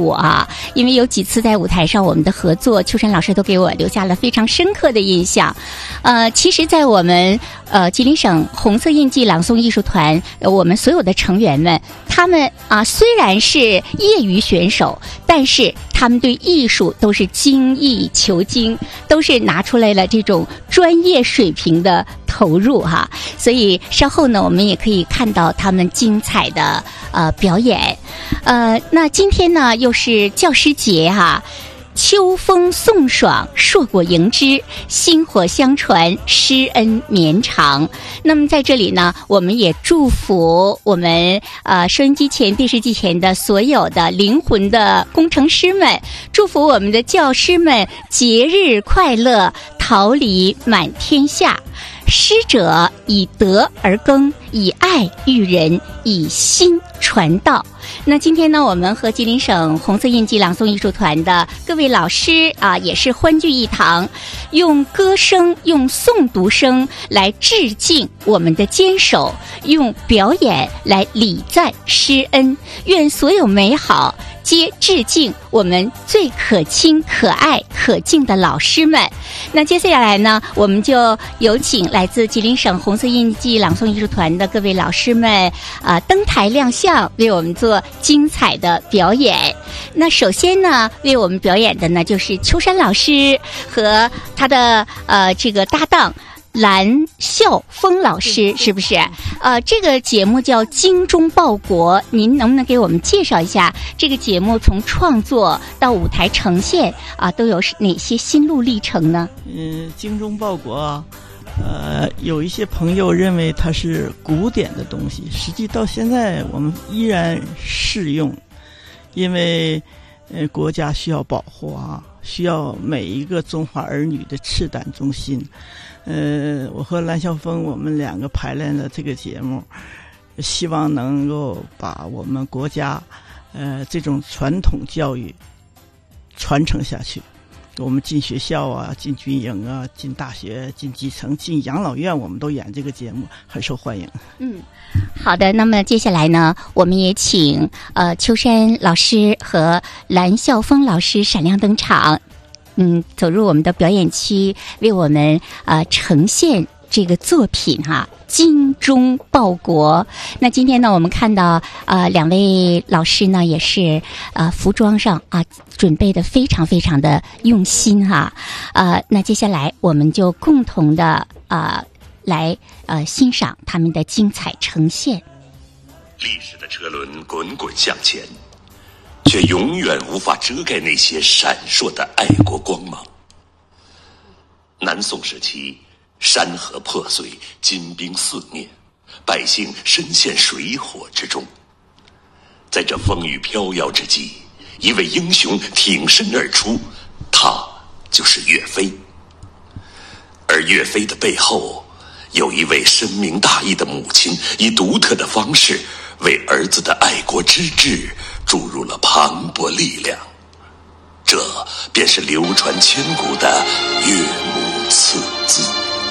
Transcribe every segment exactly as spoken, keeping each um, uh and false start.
我啊，因为有几次在舞台上我们的合作，秋山老师都给我留下了非常深刻的印象。呃，其实在我们呃吉林省红色印记朗诵艺术团，呃、我们所有的成员们，他们啊虽然是业余选手，但是他们对艺术都是精益求精，都是拿出来了这种专业水平的投入哈。所以稍后呢，我们也可以看到他们精彩的呃表演。呃，那今天呢又是教师节哈。秋风送爽，硕果盈枝，薪火相传，师恩绵长。那么在这里呢，我们也祝福我们呃收音机前、电视机前的所有的灵魂的工程师们，祝福我们的教师们节日快乐，桃李满天下。师者以德而耕，以爱育人，以心传道。那今天呢，我们和吉林省红色印记朗诵艺术团的各位老师啊，也是欢聚一堂，用歌声、用诵读声来致敬我们的坚守，用表演来礼赞师恩。愿所有美好皆致敬我们最可亲、可爱、可敬的老师们。那接下来呢，我们就有请来自吉林省红色印记朗诵艺术团的各位老师们啊、呃、登台亮相，为我们做精彩的表演。那首先呢，为我们表演的呢就是秋山老师和他的呃这个搭档蓝孝峰老师，是不是？呃，这个节目叫《精忠报国》，您能不能给我们介绍一下这个节目从创作到舞台呈现啊，都有哪些心路历程呢？ 嗯，《精忠报国》啊，呃，有一些朋友认为它是古典的东西，实际到现在我们依然适用，因为呃国家需要保护啊，需要每一个中华儿女的赤胆忠心。呃，我和蓝孝峰我们两个排练的这个节目，希望能够把我们国家呃这种传统教育传承下去。我们进学校啊，进军营啊，进大学，进基层，进养老院，我们都演这个节目，很受欢迎。 嗯，好的。那么接下来呢，我们也请呃秋山老师和蓝孝峰老师闪亮登场。嗯，走入我们的表演区，为我们呃呈现这个作品哈，精忠报国。那今天呢，我们看到呃两位老师呢，也是呃服装上啊准备的非常非常的用心哈。呃，那接下来我们就共同的呃来呃欣赏他们的精彩呈现。 历史的车轮滚滚向前，却永远无法遮盖那些闪烁的爱国光芒。南宋时期，山河破碎，金兵四灭，百姓深陷水火之中。在这风雨飘摇之际，一位英雄挺身而出，他就是岳飞。而岳飞的背后，有一位深明大义的母亲，以独特的方式为儿子的爱国之志注入了磅礴力量，这便是流传千古的岳母刺字。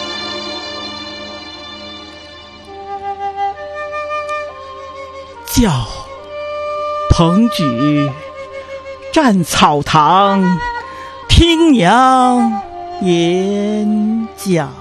叫彭举站草堂，听娘演讲。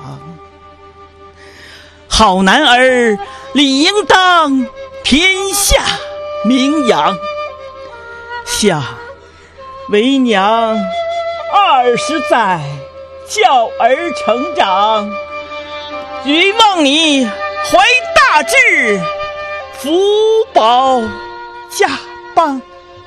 好男儿理应当天下名扬，想为娘二十载教儿成长，欲望你怀大志，福保家邦。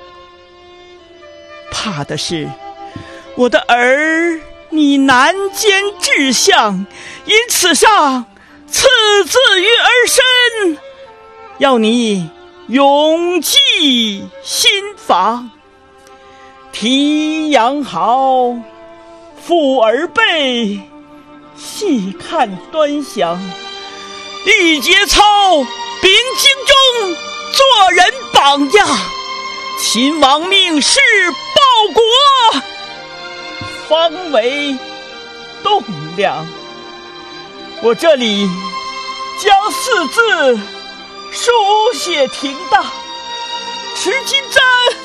怕的是我的儿你难兼志向，因此上赐字于儿身，要你永记心房。题养好，抚儿背，细看端详。历节操，秉精忠，做人榜样。秦王命世报国，方为栋梁。我这里将四字书写停当，持金簪